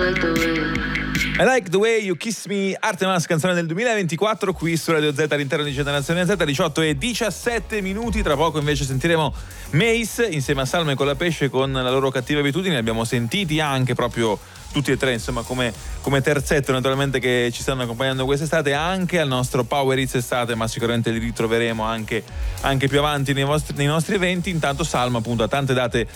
I Like the Way You Kiss Me, Arte Mas, canzone del 2024 qui su Radio Z all'interno di Generazione Z, 18:17. Tra poco invece sentiremo Mace insieme a Salma e con la Pesce con la loro cattiva abitudine. Li abbiamo sentiti anche proprio tutti e tre, insomma, come terzetto naturalmente, che ci stanno accompagnando quest'estate anche al nostro Power Hits estate, ma sicuramente li ritroveremo anche più avanti nei nostri eventi. Intanto Salma appunto ha tante date